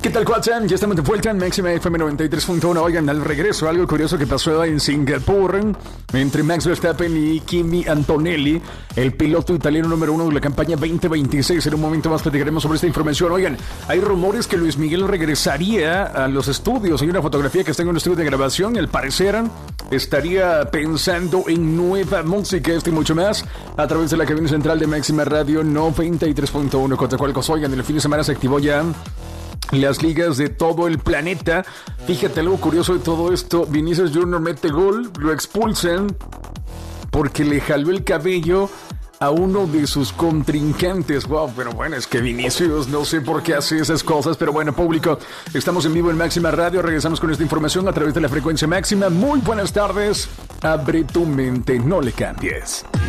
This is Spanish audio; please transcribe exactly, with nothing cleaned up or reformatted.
¿Qué tal, Quatzan? Ya estamos de vuelta en Máxima F M noventa y tres punto uno. Oigan, al regreso, algo curioso que pasó en Singapur entre Max Verstappen y Kimi Antonelli, el piloto italiano número uno de la campaña veinte veintiséis. En un momento más platicaremos sobre esta información. Oigan, hay rumores que Luis Miguel regresaría a los estudios. Hay una fotografía que está en un estudio de grabación. Al parecer, estaría pensando en nueva música, esto y mucho más, a través de la cabina central de Máxima Radio noventa y tres punto uno. Coatzacoalcos. Oigan, el fin de semana se activó ya las ligas de todo el planeta. Fíjate algo curioso de todo esto. Vinicius Junior mete gol, lo expulsan porque le jaló el cabello a uno de sus contrincantes. Wow, pero bueno, es que Vinicius, no sé por qué hace esas cosas, pero bueno, público, estamos en vivo en Máxima Radio. Regresamos con esta información a través de la frecuencia máxima. Muy buenas tardes. Abre tu mente, no le cambies.